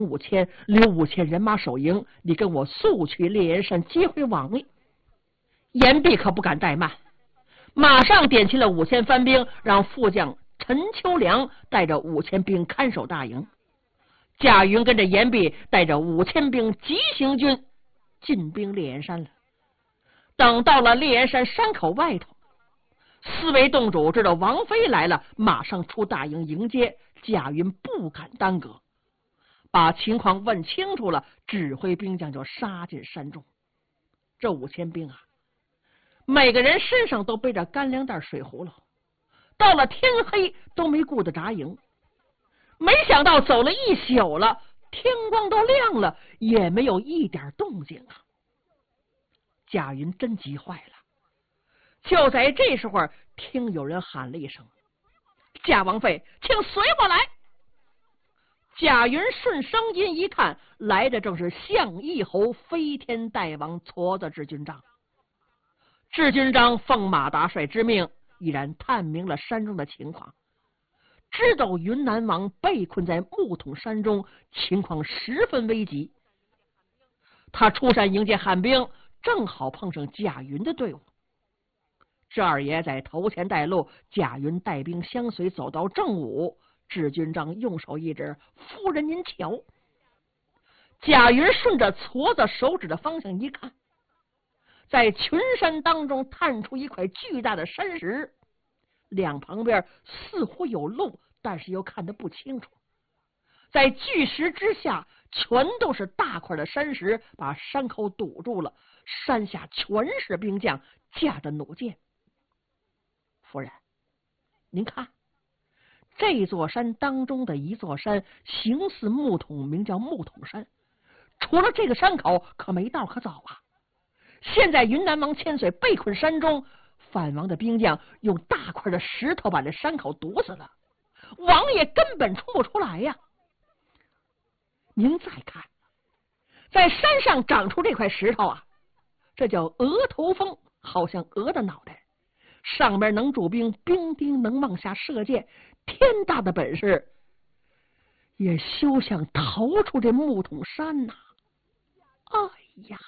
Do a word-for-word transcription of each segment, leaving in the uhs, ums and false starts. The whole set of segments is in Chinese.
五千，留五千人马守营，你跟我速去烈焰山接回王爷。严弼可不敢怠慢，马上点齐了五千番兵，让副将陈秋良带着五千兵看守大营。贾云跟着严弼带着五千兵急行军进兵烈焰山了。等到了烈焰山山口外头，四位洞主知道王妃来了，马上出大营迎接。贾云不敢耽搁，把情况问清楚了，指挥兵将就杀进山中。这五千兵啊，每个人身上都背着干粮袋水葫芦，到了天黑都没顾得扎营。没想到走了一宿了，天光都亮了，也没有一点动静啊。贾云真急坏了。就在这时候，听有人喊了一声：“贾王妃，请随我来。”贾云顺声音一看，来的正是项义侯飞天大王矬子智军章。智军章奉马大帅之命，已然探明了山中的情况，知道云南王被困在木桶山中，情况十分危急。他出山迎接汉兵，正好碰上贾云的队伍。这二爷在头前带路，贾云带兵相随，走到正午，智军章用手一指：“夫人您瞧。”贾云顺着矬子手指的方向一看，在群山当中探出一块巨大的山石，两旁边似乎有路，但是又看得不清楚。在巨石之下全都是大块的山石，把山口堵住了。山下全是兵将，架着弩箭。夫人，您看，这座山当中的一座山形似木桶，名叫木桶山。除了这个山口，可没道可走啊。现在云南王千岁被困山中，反王的兵将用大块的石头把这山口堵死了，王爷根本出不出来呀。您再看，在山上长出这块石头啊，这叫额头峰，好像鹅的脑袋，上面能驻兵，兵丁能往下射箭，天大的本事，也休想逃出这木桶山呐、啊！哎呀！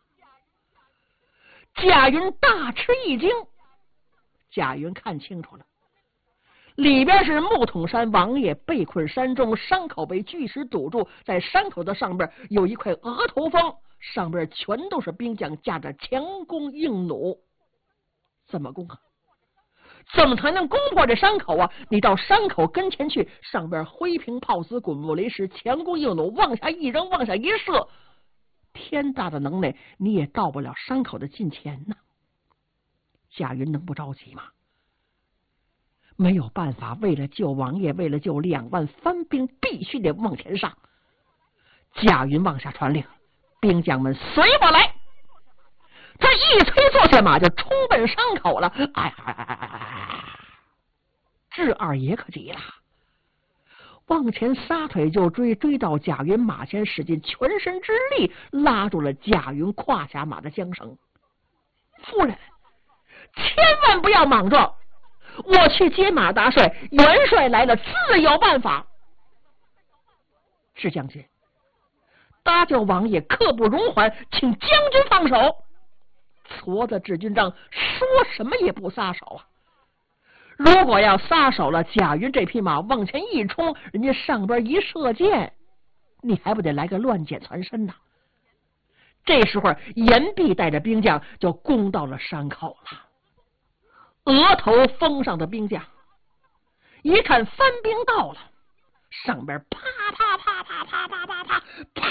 贾云大吃一惊，贾云看清楚了，里边是木桶山，王爷被困山中，山口被巨石堵住，在山口的上边有一块额头峰，上边全都是兵将，架着强弓硬弩。怎么攻啊？怎么才能攻破这山口啊？你到山口跟前去，上边灰瓶炮子、滚木雷石，强弓硬弩，往下一扔，往下一射，天大的能耐，你也到不了山口的近前呢。贾云能不着急吗？没有办法，为了救王爷，为了救两万番兵，必须得往前上。贾云往下传令，兵将们随我来。他一催坐下马，就冲奔山口了。哎呀哎呀哎呀！智二爷可急了，往前撒腿就追，追到贾云马前，使尽全身之力拉住了贾云胯下马的缰绳。夫人，千万不要莽撞，我去接马大帅，元帅来了，自有办法。是将军，搭救王爷刻不容缓，请将军放手。矬子智军章说什么也不撒手啊！如果要撒手了，贾云这匹马往前一冲，人家上边一射箭，你还不得来个乱箭穿身呐？这时候严弼带着兵将就攻到了山口了。额头峰上的兵将一看番兵到了，上边啪啪啪啪啪啪啪啪啪，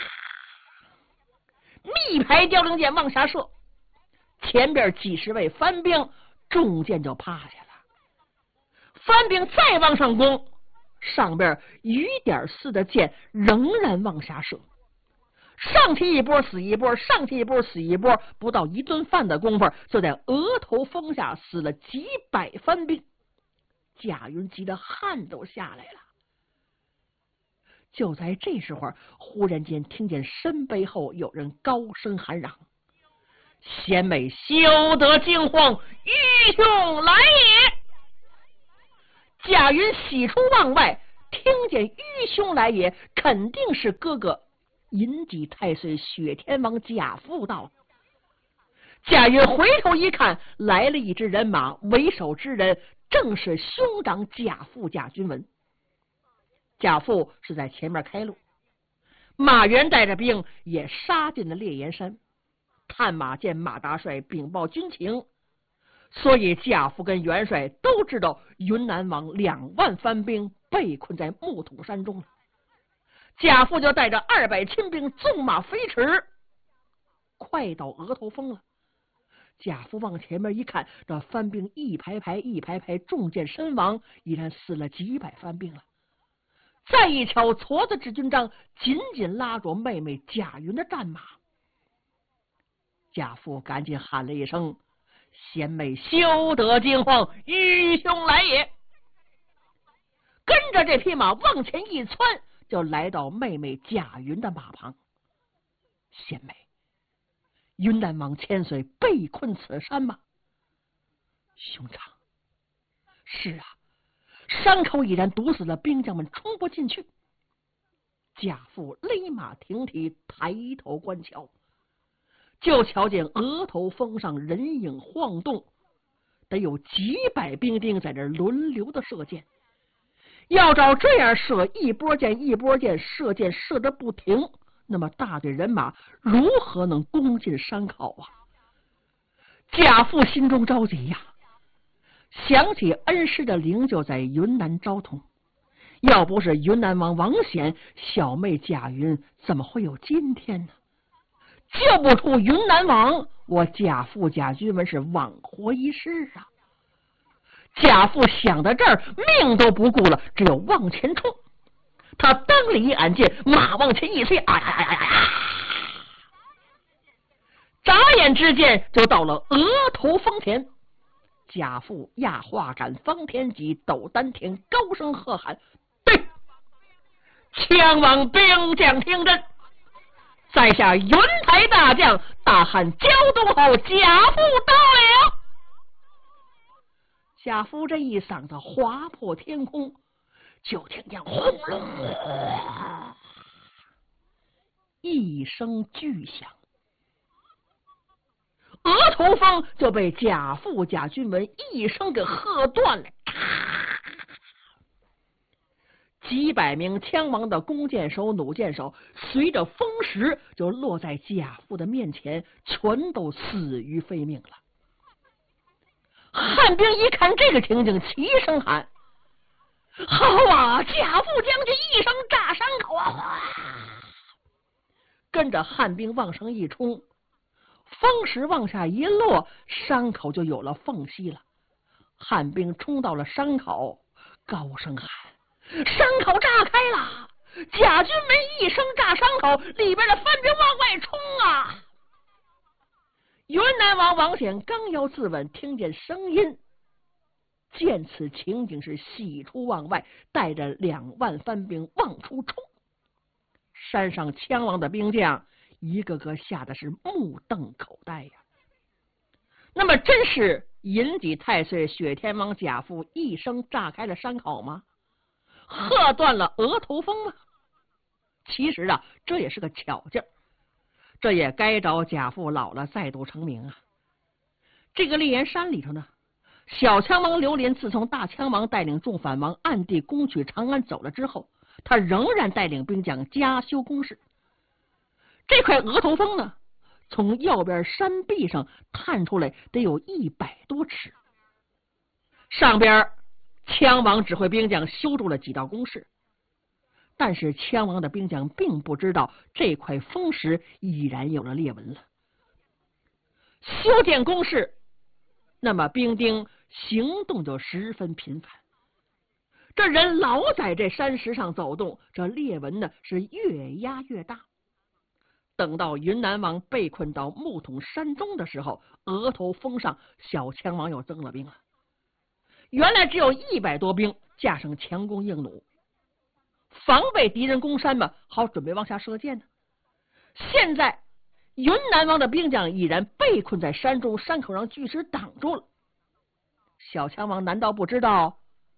密排凋零箭往下射，前边几十位番兵中箭就趴下了。番兵再往上攻，上边雨点似的箭仍然往下射，上去一波死一波，上去一波死一波，不到一顿饭的功夫，就在额头峰下死了几百番兵。贾云急得汗都下来了。就在这时候，忽然间听见身背后有人高声喊嚷：“贤美休得惊慌，愚兄来也！”贾云喜出望外， 听见愚兄来也，肯定是哥哥银戟太岁雪天王贾父到。贾云回头一看，来了一支人马，为首之人正是兄长贾父贾君文。贾父是在前面开路，马援带着兵也杀进了烈焰山。探马见马大帅禀报军情，所以贾父跟元帅都知道云南王两万番兵被困在木桶山中了。贾父就带着二百亲兵纵马飞驰，快到额头峰了。贾父往前面一看，这番兵一排排一排排中箭身亡，已然死了几百番兵了。再一瞧，矬子支军长紧紧拉着妹妹贾云的战马。贾父赶紧喊了一声：“贤妹休得惊慌，愚兄来也！”跟着这匹马往前一窜，就来到妹妹贾云的马旁。贤妹，云南王千岁被困此山吗？兄长，是啊，山口已然堵死了，兵将们冲不进去。贾父勒马停蹄，抬头观瞧，就瞧见额头峰上人影晃动，得有几百兵丁在这轮流的射箭。要照这样射，一波箭一波箭，射箭射得不停，那么大队人马如何能攻进山口啊？贾父心中着急呀，想起恩师的灵柩在云南昭通，要不是云南王王显，小妹贾云怎么会有今天呢？救不出云南王，我贾父贾君文是枉活一世啊！贾父想到这儿，命都不顾了，只有往前冲。他当里一按箭，马往前一催，哎呀呀呀呀！眨眼之间就到了额头峰田。贾父压画杆，方天戟，斗丹田，高声喝喊：“对！枪王兵将听真！在下云台大将大汉胶东侯贾父到了！”贾父这一嗓子划破天空，就听见轰隆一声巨响，额头峰就被贾父贾君文一声给喝断了。几百名枪王的弓箭手、弩箭手随着风石就落在贾父的面前，全都死于非命了。汉兵一看这个情景，齐声喊：“好啊！贾父将军一声炸山口啊！”跟着汉兵往上一冲，风石往下一落，山口就有了缝隙了。汉兵冲到了山口，高声喊：“山口炸开了！”贾军门一声炸山口，里边的番兵往外冲啊！云南王王显刚要自刎，听见声音，见此情景是喜出望外，带着两万番兵往出冲。山上枪王的兵将一个个吓得是目瞪口呆呀。那么真是银戟太岁雪天王贾父一声炸开了山口吗？喝断了额头峰吗？其实啊，这也是个巧劲儿，这也该找贾父老了再度成名啊。这个烈焰山里头呢，小枪王刘林自从大枪王带领众反王暗地攻取长安走了之后，他仍然带领兵将加修工事。这块额头峰呢，从右边山壁上探出来得有一百多尺，上边枪王指挥兵将修筑了几道工事，但是枪王的兵将并不知道这块峰石已然有了裂纹了。修建工事，那么兵丁行动就十分频繁，这人老在这山石上走动，这裂纹呢是越压越大。等到云南王被困到木桶山中的时候，额头峰上小枪王又增了兵了。原来只有一百多兵，加上强弓硬弩，防备敌人攻山嘛，好准备往下射箭呢。现在云南王的兵将已然被困在山中，山口让巨石挡住了。小枪王难道不知道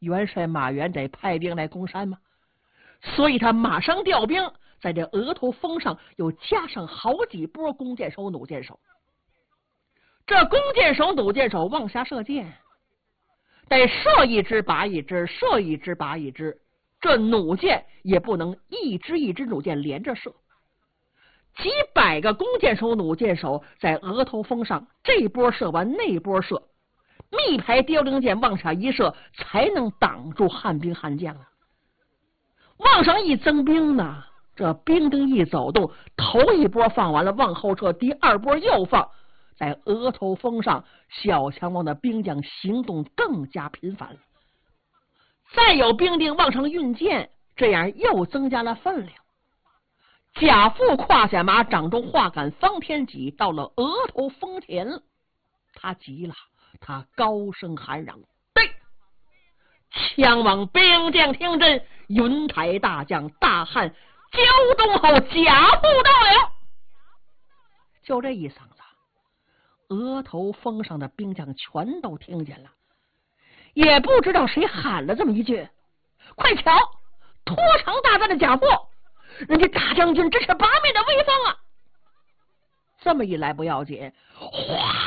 元帅马援得派兵来攻山吗？所以他马上调兵，在这额头峰上又加上好几波弓箭手、弩箭手。这弓箭手、弩箭手往下射箭，得射一支拔一支，射一支拔一支。这弩箭也不能一支一支弩箭连着射，几百个弓箭手、弩箭手在额头峰上，这波射完那波射，密排凋零箭往下一射，才能挡住汉兵汉将啊。往上一增兵呢，这兵丁一走动，头一波放完了往后撤，第二波又放，在额头峰上，小强王的兵将行动更加频繁了。再有兵丁往上运箭，这样又增加了分量。贾父胯下马，掌中画杆，方天戟到了额头峰前了，他急了，他高声喊嚷：“对！枪王兵将听真，云台大将大汉焦东侯贾父到了！”就这一嗓子，额头峰上的兵将全都听见了。也不知道谁喊了这么一句：“快瞧，拖长大战的贾父，人家大将军这是八面的威风啊！”这么一来不要紧，哗，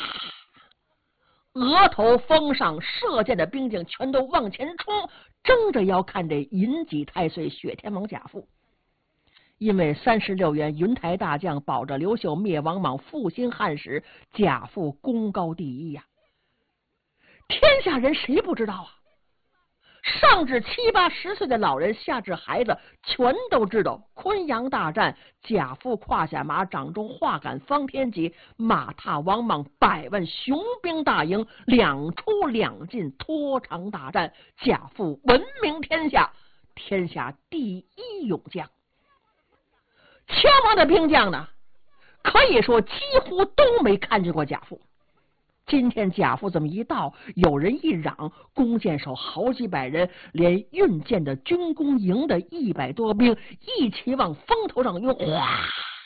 额头峰上射箭的兵将全都往前冲，争着要看这银戟太岁雪天王贾父。因为三十六员云台大将保着刘秀灭王莽，复兴汉室，贾父功高第一呀、啊。天下人谁不知道啊？上至七八十岁的老人，下至孩子，全都知道昆阳大战，贾父胯下马，掌中画杆，方天戟，马踏王莽，百万雄兵大营，两出两进，拖长大战，贾父闻名天下，天下第一勇将。羌王的兵将呢，可以说几乎都没看见过贾父。今天贾父这么一到，有人一嚷，弓箭手好几百人，连运箭的军工营的一百多兵一起往风头上用，哗！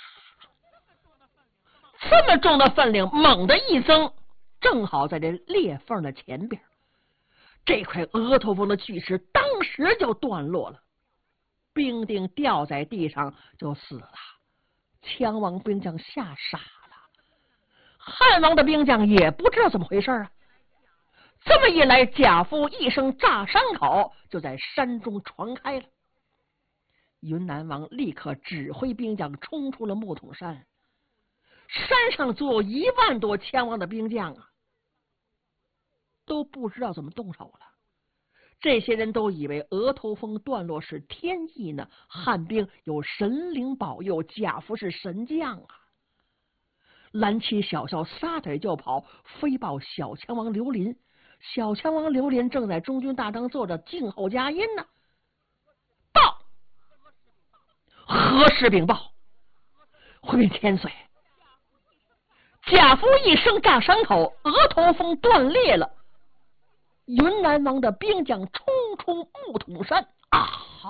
这么重的分量猛地一增，正好在这裂缝的前边，这块额头峰的巨石当时就断落了，兵丁掉在地上就死了。羌王兵将吓傻了。汉王的兵将也不知道怎么回事啊！这么一来，贾父一声炸伤口就在山中传开了。云南王立刻指挥兵将冲出了木桶山，山上足有一万多羌王的兵将啊，都不知道怎么动手了。这些人都以为额头峰断落是天意呢，汉兵有神灵保佑，贾父是神将啊！蓝旗小校撒腿就跑，飞报小羌王刘林。小羌王刘林正在中军大帐坐着静候佳音呢。报，何时禀报？回禀千岁，贾父一声炸伤口，额头峰断裂了。云南王的兵将冲出木桶山啊！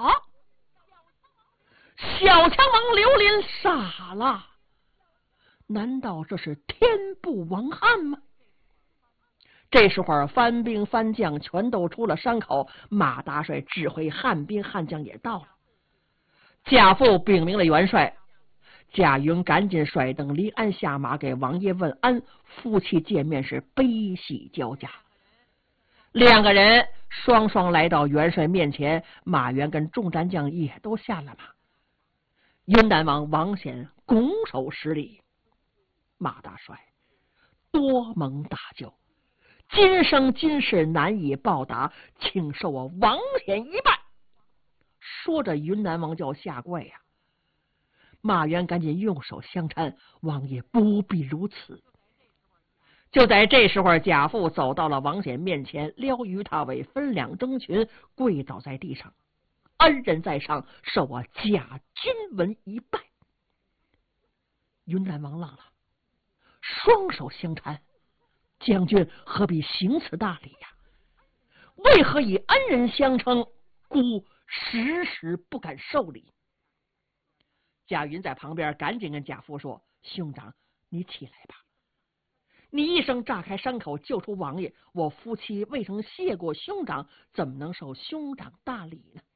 小羌王刘林傻了。难道这是天不亡汉吗？这时候番兵番将全都出了山口，马大帅指挥汉兵汉将也到了。贾父禀明了元帅，贾云赶紧甩灯离鞍下马，给王爷问安，夫妻见面是悲喜交加。两个人双双来到元帅面前，马援跟众战将也都下了马。云南王王显拱手施礼：“马大帅，多蒙大救，今生今世难以报答，请受我王显一拜。”说着，云南王就要下跪呀、啊。马援赶紧用手相搀：“王爷不必如此。”就在这时候，贾父走到了王显面前，撩于他为分两征群，跪倒在地上：“恩人在上，受我贾君闻一拜。”云南王愣了，双手相搀：“将军何必行此大礼呀、啊？为何以恩人相称？孤时时不敢受礼。”贾云在旁边赶紧跟贾父说：“兄长，你起来吧。” 你一声炸开伤口救出王爷，我夫妻未曾谢过兄长，怎么能受兄长大礼呢？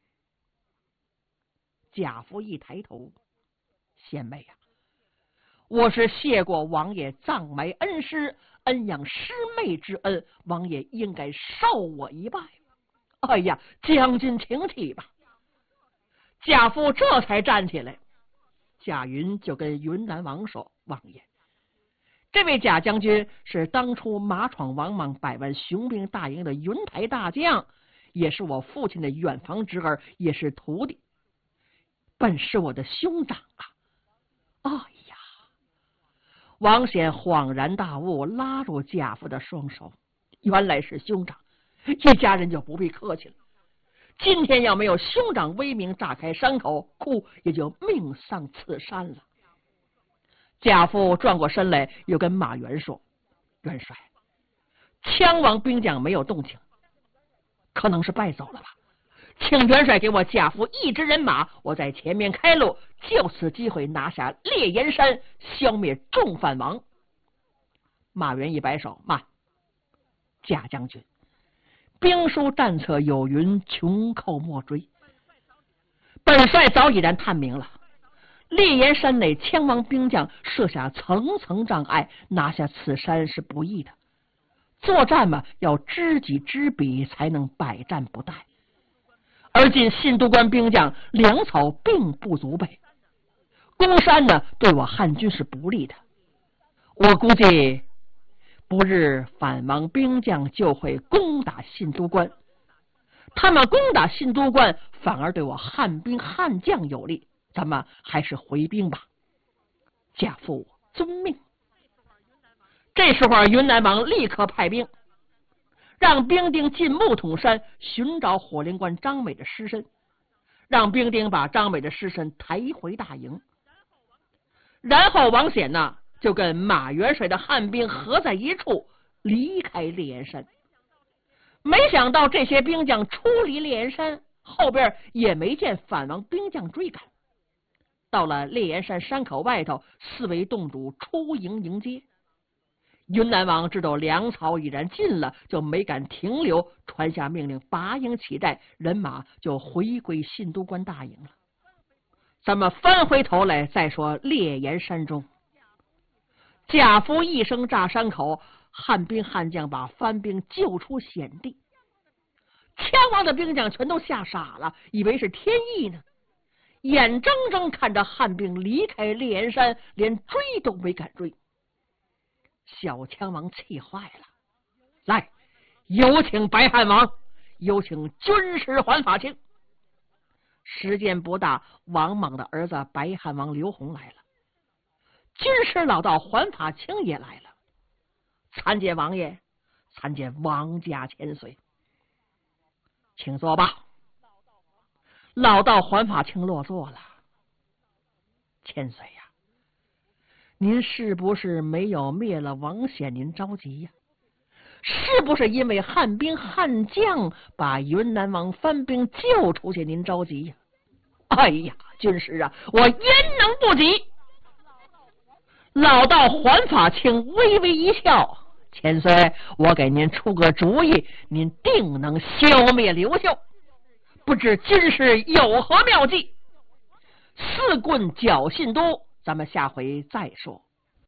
贾父一抬头，贤妹呀、啊，我是谢过王爷葬埋恩师，恩养师妹之恩，王爷应该受我一拜。哎呀，将军请起吧。贾父这才站起来，贾云就跟云南王说：“王爷，这位贾将军是当初马闯王莽百万雄兵大营的云台大将，也是我父亲的远房侄儿，也是徒弟，本是我的兄长啊！”哎呀，王显恍然大悟，拉住贾父的双手，原来是兄长，一家人就不必客气了。今天要没有兄长威名炸开伤口，哭也就命丧此山了。贾父转过身来，又跟马元说：“元帅，羌王兵将没有动静，可能是败走了吧？请元帅给我贾父一支人马，我在前面开路，就此机会拿下烈焰山，消灭众反王。”马元一摆手：“慢，贾将军，兵书战策有云，穷寇莫追。本帅早已然探明了，烈焰山内羌王兵将设下层层障碍，拿下此山是不易的。作战嘛，要知己知彼，才能百战不殆。而今信都关兵将粮草并不足备，攻山呢，对我汉军是不利的。我估计不日反王兵将就会攻打信都关，他们攻打信都关反而对我汉兵汉将有利，咱们还是回兵吧。贾父遵命。这时候云南王立刻派兵，让兵丁进木桶山寻找火灵关张美的尸身，让兵丁把张美的尸身抬回大营。然后王显呢，就跟马元帅的汉兵合在一处，离开烈焰山。没想到这些兵将出离烈焰山，后边也没见反王兵将追赶。到了烈焰山山口外头，四位洞主出营迎接。云南王知道粮草已然尽了，就没敢停留，传下命令拔营起寨，人马就回归信都关大营了。咱们翻回头来再说烈焰山中，贾夫一声炸伤口，汉兵汉将把番兵救出险地。羌王的兵将全都吓傻了，以为是天意呢，眼睁睁看着汉兵离开烈焰山，连追都没敢追。小羌王气坏了，来，有请白汉王，有请军师桓法清。时间不大，王莽的儿子白汉王刘宏来了，军师老道桓法清也来了。参见王爷，参见王家千岁，请坐吧。老道桓法清落座了。千岁呀，您是不是没有灭了王显您着急呀？是不是因为汉兵汉将把云南王番兵救出去您着急呀？哎呀，军师啊，我焉能不急？老道桓法清微微一笑：千岁，我给您出个主意，您定能消灭刘秀。不知军师有何妙计？四棍剿信都，咱们下回再说。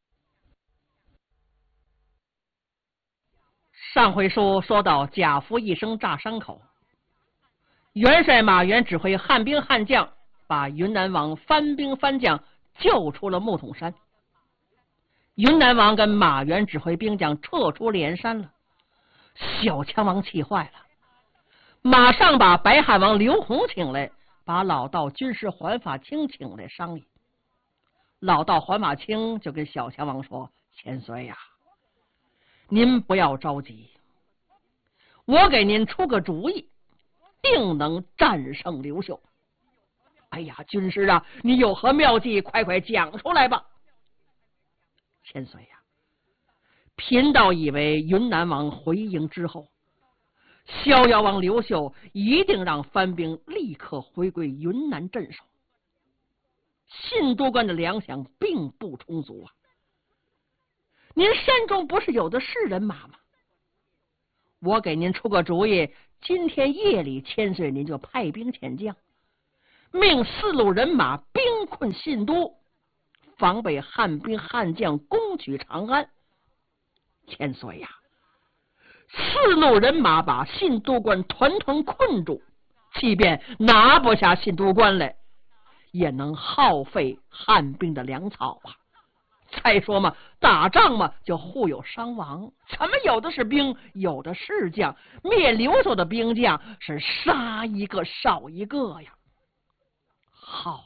上回书说到贾夫一声炸伤口，元帅马元指挥汉兵汉将把云南王番兵番将救出了木桶山。云南王跟马元指挥兵将撤出烈焰山了，小羌王气坏了，马上把白汉王刘宏请来，把老道军师桓法清请来商议。老道桓法清就跟小羌王说：千岁呀，您不要着急，我给您出个主意，定能战胜刘秀。哎呀，军师啊，你有何妙计，快快讲出来吧。千岁呀，贫道以为云南王回营之后，逍遥王刘秀一定让番兵立刻回归云南镇守。信都关的粮饷并不充足啊， 您山中不是有的是人马吗？我给您出个主意，今天夜里千岁您就派兵遣将，命四路人马兵困信都，防备汉兵汉将攻取长安。千岁呀，四路人马把信都关团团困住，即便拿不下信都关来，也能耗费汉兵的粮草啊。再说嘛，打仗嘛就互有伤亡，咱们有的是兵，有的是将，灭刘秀的兵将是杀一个少一个呀。好，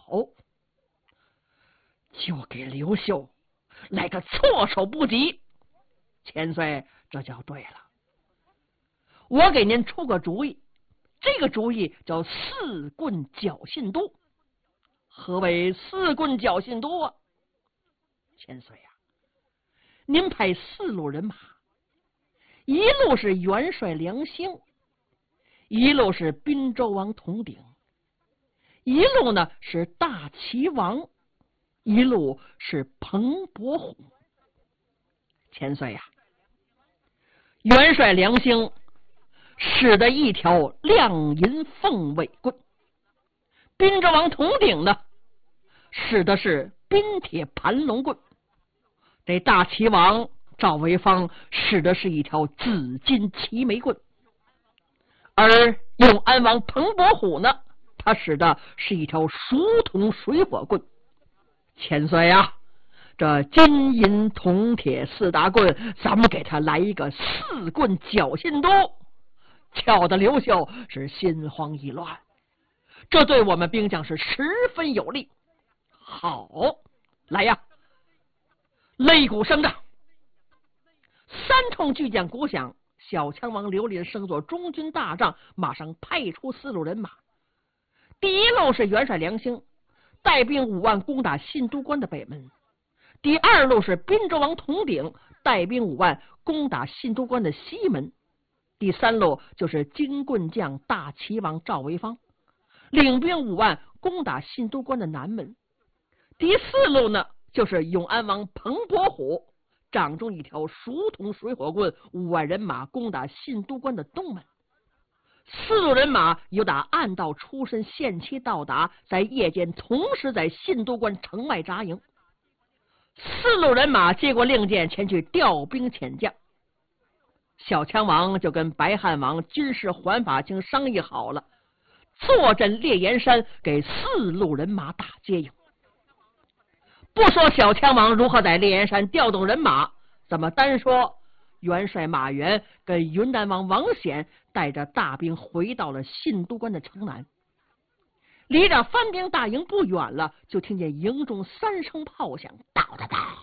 就给刘秀来个措手不及。千岁，这就对了。我给您出个主意，这个主意叫四棍绞信都。何为四棍绞信都啊？千岁呀、啊，您派四路人马，一路是元帅梁兴，一路是滨州王统鼎，一路呢是大齐王，一路是彭伯虎。千岁呀、啊，元帅梁兴使得一条亮银凤尾棍，滨州王统鼎呢使的是滨铁盘龙棍，这大齐王赵维芳使的是一条紫金齐眉棍，而永安王彭伯虎呢，他使的是一条熟铜水火棍。千岁啊，这金银铜铁四大棍，咱们给他来一个四棍绞信都，巧的刘秀是心慌意乱，这对我们兵将是十分有利。好，来呀，擂鼓声仗，三通巨将鼓响，小枪王刘林升作中军大帐，马上派出四路人马。第一路是元帅梁兴，带兵五万攻打信都关的北门；第二路是滨州王统鼎，带兵五万攻打信都关的西门；第三路就是金棍将大齐王赵维芳，领兵五万攻打信都关的南门；第四路呢，就是永安王彭伯虎，掌中一条熟铜水火棍，五万人马攻打信都关的东门。四路人马由打暗道出身，限期到达，在夜间同时在信都关城外扎营。四路人马接过令箭，前去调兵遣将。小枪王就跟白汉王军事环法卿商议好了，坐镇烈焰山，给四路人马打接应。不说小枪王如何在烈焰山调动人马，怎么单说元帅马援跟云南王王显带着大兵回到了信都关的城南，离着番兵大营不远了，就听见营中三声炮响，叨叨叨，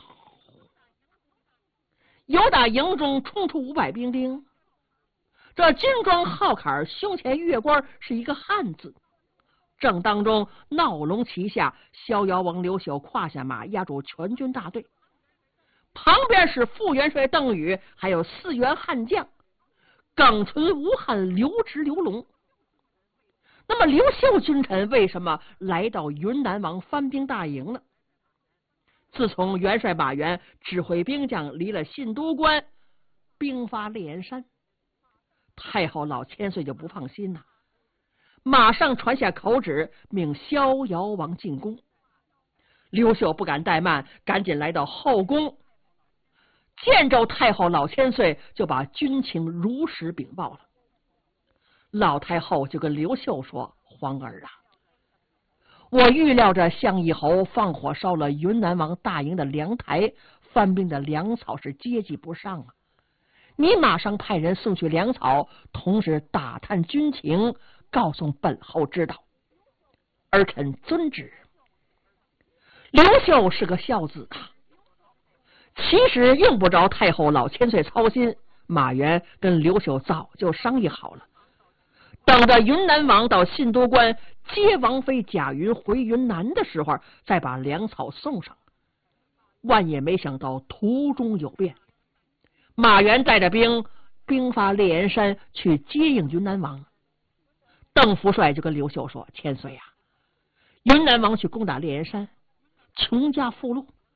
由打营中冲出五百兵丁，这军装号坎胸前月冠是一个汉字。正当中闹龙旗下，逍遥王刘秀胯下马，压住全军大队，旁边是副元帅邓禹，还有四员悍将耿存、吴汉、刘直、刘龙。那么刘秀君臣为什么来到云南王番兵大营呢？自从元帅马援指挥兵将离了信都关，兵发烈焰山，太后老千岁就不放心呐、啊，马上传下口旨，命逍遥王进宫。刘秀不敢怠慢，赶紧来到后宫，见着太后老千岁，就把军情如实禀报了。老太后就跟刘秀说：“皇儿啊，我预料着项义侯放火烧了云南王大营的粮台，番兵的粮草是接济不上啊。你马上派人送去粮草，同时打探军情，告诉本侯知道。儿臣遵旨。”刘秀是个孝子啊，其实用不着太后老千岁操心，马援跟刘秀早就商议好了，等着云南王到信都关接王妃贾云回云南的时候，再把粮草送上。万也没想到途中有变，马援带着兵兵发烈焰山去接应云南王。邓福帅就跟刘秀说：“千岁啊，云南王去攻打烈焰山，穷家富路，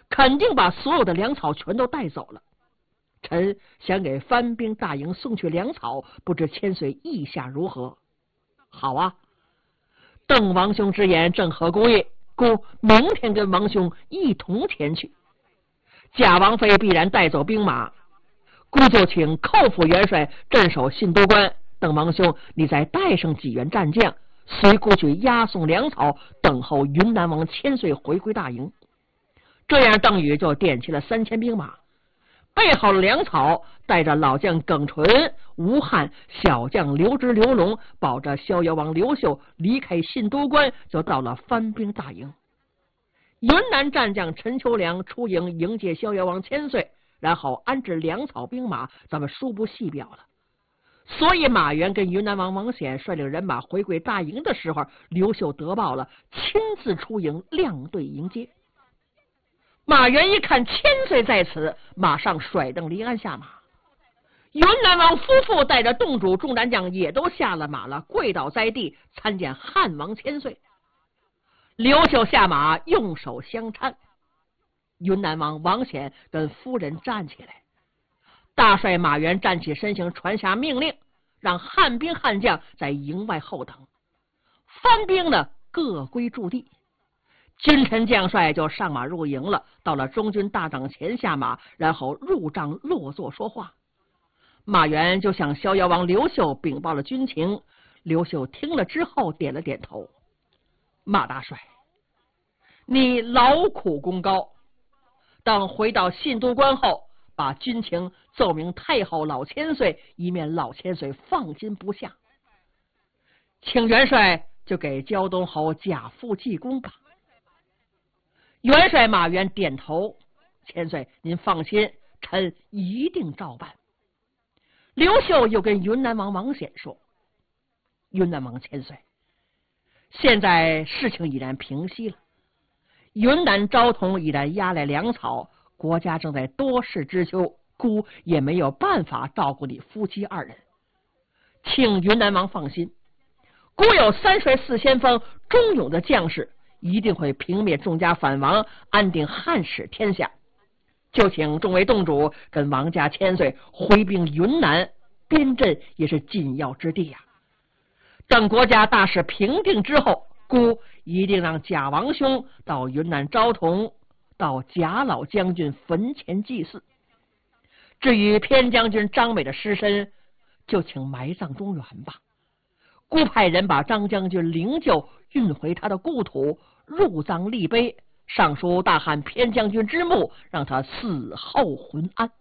肯定把所有的粮草全都带走了。臣想给番兵大营送去粮草，不知千岁意下如何？好啊，邓王兄之言正合姑意，姑明天跟王兄一同前去。贾王妃必然带走兵马，姑就请寇府元帅镇守信都关。邓王兄，你再带上几员战将，随姑去押送粮草，等候云南王千岁回归大营。这样，邓禹就点齐了三千兵马，备好了粮草，带着老将耿纯、吴汉、小将刘直、刘龙，保着逍遥王刘秀离开信都关，就到了番兵大营。云南战将陈秋良出营迎接逍遥王千岁，然后安置粮草兵马，咱们书不细表了。所以马援跟云南王王显率领人马回归大营的时候，刘秀得报了，亲自出营亮队迎接。马援一看千岁在此，马上甩蹬离鞍下马。云南王夫妇带着洞主众战将也都下了马了，跪倒在地参见汉王千岁。刘秀下马，用手相搀。云南王王显跟夫人站起来，大帅马援站起身形，传下命令，让汉兵汉将在营外候等，番兵呢各归驻地。君臣将帅就上马入营了，到了中军大帐前下马，然后入帐落座说话。马援就向逍遥王刘秀禀报了军情，刘秀听了之后点了点头。马大帅，你劳苦功高，等回到信都关后，把军情奏明太后老千岁，以免老千岁放心不下。请元帅就给胶东侯贾父记功吧。元帅马援点头，千岁您放心，臣一定照办。刘秀又跟云南王王显说，云南王千岁，现在事情已然平息了，云南昭通已然押来粮草，国家正在多事之秋，孤也没有办法照顾你夫妻二人，请云南王放心，孤有三帅四先锋忠勇的将士，一定会平灭众家反王，安定汉室天下。就请众位洞主跟王家千岁回兵云南，边镇也是紧要之地呀、啊。等国家大事平定之后，孤一定让贾王兄到云南昭通，到贾老将军坟前祭祀。至于偏将军张美的尸身，就请埋葬中原吧。孤派人把张将军灵柩运回他的故土，入葬立碑，上书大汉偏将军之墓，让他死后浑安。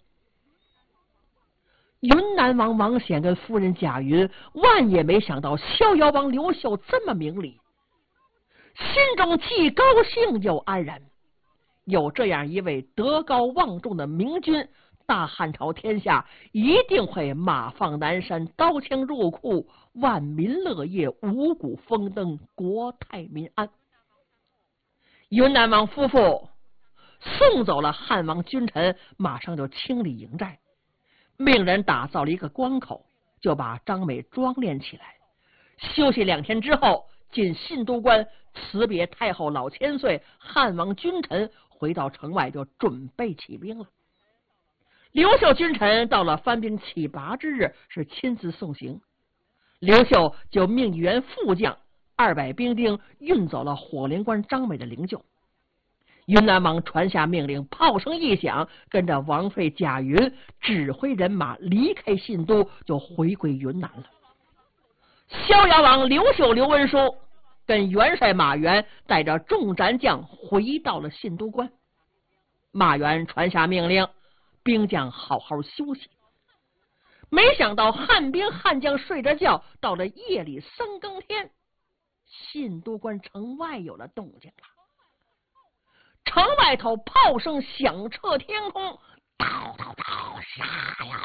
云南王王显跟夫人贾云万也没想到逍遥王刘秀这么明理，心中既高兴又安然。有这样一位德高望重的明君，大汉朝天下一定会马放南山，刀枪入库，万民乐业，五谷丰登，国泰民安。云南王夫妇送走了汉王君臣，马上就清理营寨，命人打造了一个关口，就把张美装殓起来。休息两天之后，进信都关辞别太后老千岁，汉王君臣回到城外，就准备起兵了。刘秀君臣到了番兵起拔之日，是亲自送行。刘秀就命一员副将二百兵丁运走了火灵关张美的灵柩。云南王传下命令，炮声一响，跟着王妃贾云指挥人马离开信都，就回归云南了。逍遥王刘秀刘文书跟元帅马援带着众战将回到了信都关。马援传下命令，兵将好好休息。没想到汉兵汉将睡着觉，到了夜里三更天，信都关城外有了动静了。城外头炮声响彻天空，刀刀刀杀哟！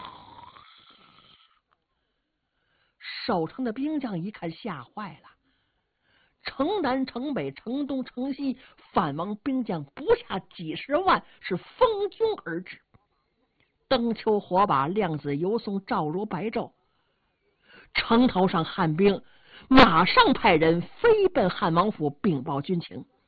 守城的兵将一看吓坏了，城南城北城东城西反王兵将不下几十万，是蜂拥而至。灯秋火把，亮子游松，照如白昼。城头上汉兵马上派人飞奔汉王府禀报军情。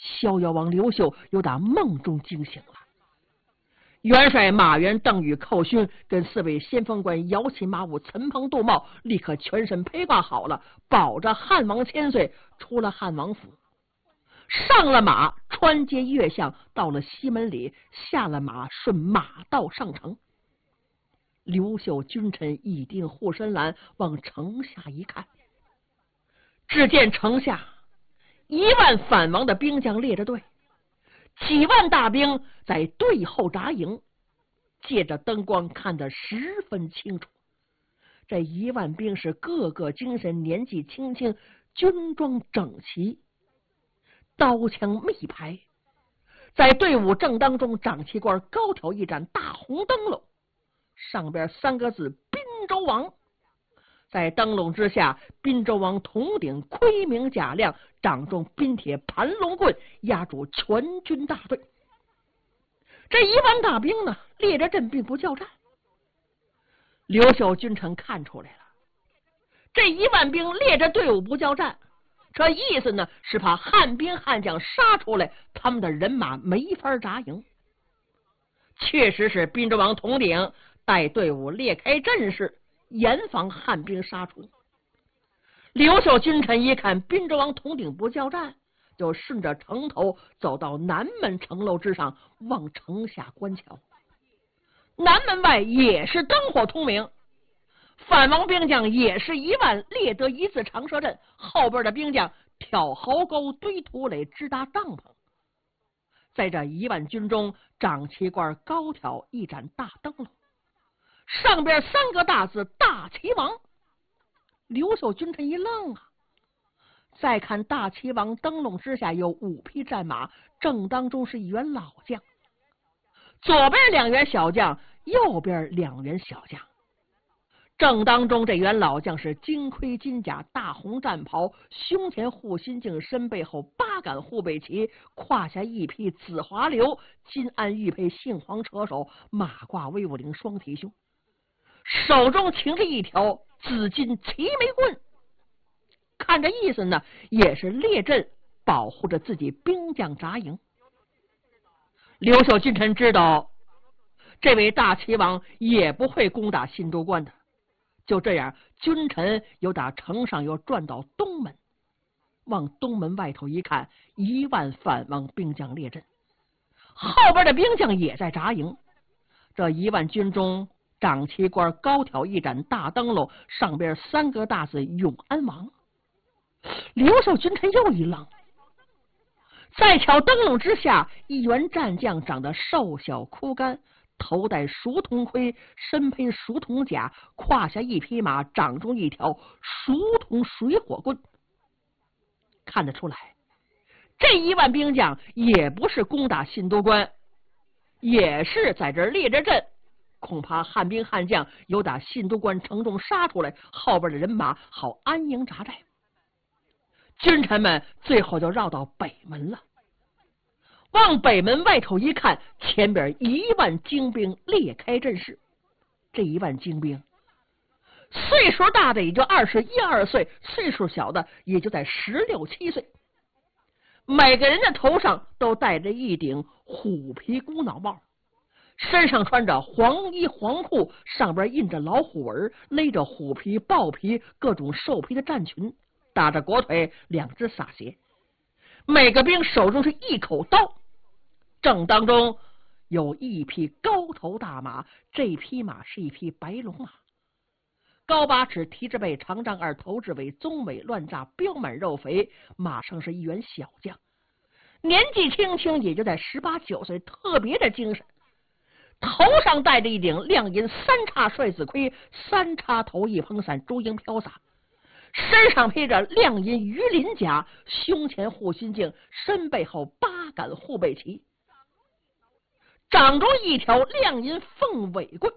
逍遥王刘秀又打梦中惊醒了。元帅马援、邓禹、寇勋跟四位先锋官摇旗马舞、岑彭杜茂，立刻全身披挂好了，保着汉王千岁出了汉王府，上了马，穿街越巷，到了西门里，下了马，顺马道上城。刘秀君臣一定护身栏，往城下一看，只见城下一万反王的兵将列着队，几万大兵在队后扎营，借着灯光看得十分清楚。这一万兵是个个精神，年纪轻轻，军装整齐，刀枪密排。在队伍正当中，长旗官高挑一盏大红灯笼，上边三个字滨州王。在灯笼之下，滨州王铜鼎盔明甲亮，掌中滨铁盘龙棍，压住全军大队。这一万大兵呢，列着阵并不交战。刘秀君臣看出来了，这一万兵列着队伍不交战，这意思呢是怕汉兵汉将杀出来，他们的人马没法扎营。确实是滨州王铜鼎带队伍列开阵势，严防汉兵杀出。刘秀君臣一看滨州王铜鼎不交战，就顺着城头走到南门城楼之上，往城下观瞧。南门外也是灯火通明，反王兵将也是一万列得一字长蛇阵，后边的兵将挑壕沟、堆土垒、支搭帐篷。在这一万军中，长旗官高挑一盏大灯笼，上边三个大字大齐王。刘秀君臣一愣啊，再看大齐王灯笼之下有五匹战马，正当中是一员老将，左边两员小将，右边两员小将。正当中这员老将是金盔金甲，大红战袍，胸前护心镜，身背后八杆护背旗，胯下一匹紫华流，金鞍玉佩杏黄车手，马挂威武岭双体胸，手中擎着一条紫金齐眉棍。看这意思呢，也是列阵保护着自己兵将扎营。刘秀君臣知道这位大齐王也不会攻打新都关的，就这样，君臣又打城上又转到东门，往东门外头一看，一万反王兵将列阵，后边的兵将也在扎营。这一万军中，长旗官高挑一盏大灯笼，上边三个大字永安王。刘秀君臣又一愣，再瞧灯笼之下，一员战将长得瘦小枯干，头戴熟铜盔，身披熟铜甲，胯下一匹马，掌中一条熟铜水火棍。看得出来，这一万兵将也不是攻打新都关，也是在这列着阵，恐怕汉兵汉将有打新都关城中杀出来，后边的人马好安营扎寨。君臣们最后就绕到北门了，往北门外头一看，前边一万精兵列开阵势。这一万精兵，岁数大的也就二十一二岁，岁数小的也就在十六七岁。每个人的头上都戴着一顶虎皮孤脑帽，身上穿着黄衣黄裤，上边印着老虎纹，勒着虎皮、豹皮、各种兽皮的战裙，打着裹腿，两只洒鞋。每个兵手中是一口刀，正当中有一匹高头大马，这匹马是一匹白龙马，高八尺，蹄着背，长丈二，头至尾，棕尾乱炸，膘满肉肥。马上是一员小将，年纪轻轻，也就在十八九岁，特别的精神。头上戴着一顶亮银三叉帅子盔，三叉头一蓬伞，珠缨飘洒，身上披着亮银鱼鳞甲，胸前护心镜，身背后八杆护背旗，掌中一条亮银凤尾棍。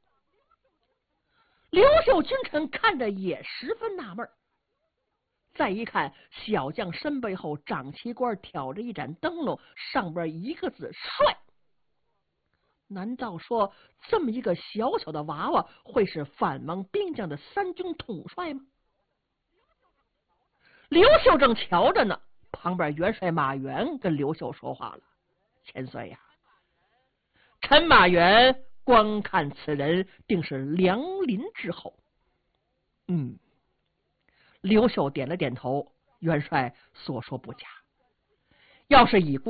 刘秀君臣看着也十分纳闷，再一看，小将身背后长旗官挑着一盏灯笼，上边一个字帅。难道说这么一个小小的娃娃会是反王兵将的三军统帅吗？刘秀正瞧着呢， 旁边元帅马援跟刘秀说话了：“千岁呀，陈马援观看此人，定是良林之后。”嗯，刘秀点了点头，元帅所说不假。要是以